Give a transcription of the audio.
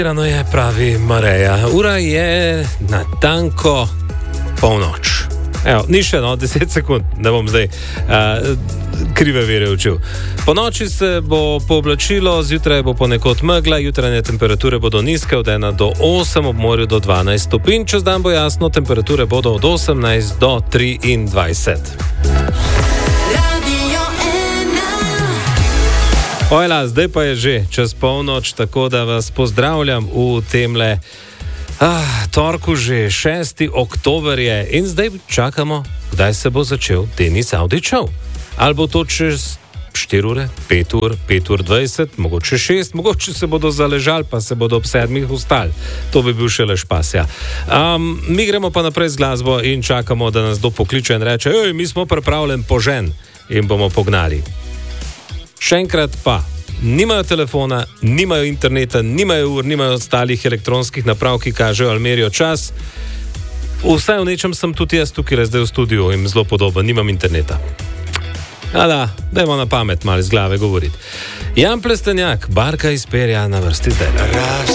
Rano je, pravi Mareja. Ura je natanko polnoč. Evo, ni še 10 sekund, ne bom zdaj krive vere učil. Po noči se bo pooblačilo, zjutraj bo ponekod megla, jutranje temperature bodo nizke od 1 do 8, ob morju do 12 stopinj, čez dan bo jasno, temperature bodo od 18 do 23. Ojla, zdaj pa je že čez polnoč, tako da vas pozdravljam v temle torku, že 6. oktober je in zdaj čakamo, kdaj se bo začel Denis Avdić Show. Ali bo to čez 4 ure, 5 ur, 5 ur 20, mogoče 6, mogoče se bodo zaležali, pa se bodo ob 7 ustali. To bi bil šele špas, ja. Mi gremo pa naprej z glasbo in čakamo, da nas kdo pokliče in reče, mi smo pripravljeni požen in bomo pognali. Še enkrat pa, nimajo telefona, nimajo interneta, nimajo ur, nimajo ostalih elektronskih naprav, ki kažejo ali merijo čas. Vsaj v nečem sem tudi jaz tukaj zdaj v studiu in zelo podoben, nimam interneta. Dajmo na pamet malo iz glave govoriti. Jan Plestenjak, Barka iz perja na vrsti zdaj.